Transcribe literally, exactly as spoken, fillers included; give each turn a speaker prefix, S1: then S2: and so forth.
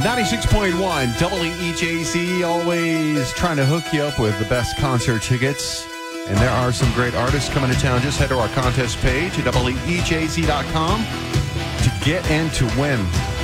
S1: ninety-six point one W E J Z, always trying to hook you up with the best concert tickets. And there are some great artists coming to town. Just head to our contest page at W E J Z dot com to get and to win.